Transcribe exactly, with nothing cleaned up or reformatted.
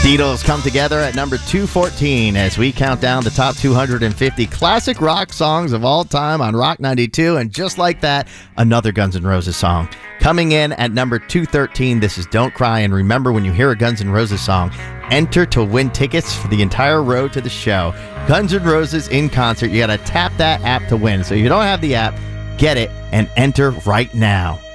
Beatles come together at number two fourteen as we count down the top two hundred fifty classic rock songs of all time on Rock ninety-two. And just like that, another Guns N' Roses song. Coming in at number two thirteen, this is Don't Cry. And remember, when you hear a Guns N' Roses song, enter to win tickets for the entire road to the show. Guns N' Roses in concert. You got to tap that app to win. So if you don't have the app, get it and enter right now.